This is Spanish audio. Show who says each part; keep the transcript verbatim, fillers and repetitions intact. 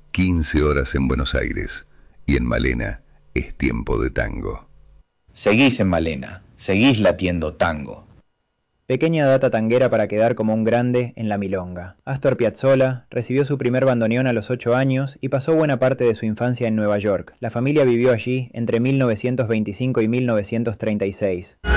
Speaker 1: quince horas en Buenos Aires y en Malena es tiempo de tango.
Speaker 2: Seguís en Malena, seguís latiendo tango.
Speaker 3: Pequeña data tanguera para quedar como un grande en la milonga. Astor Piazzolla recibió su primer bandoneón a los ocho años y pasó buena parte de su infancia en Nueva York. La familia vivió allí entre mil novecientos veinticinco y mil novecientos treinta y seis.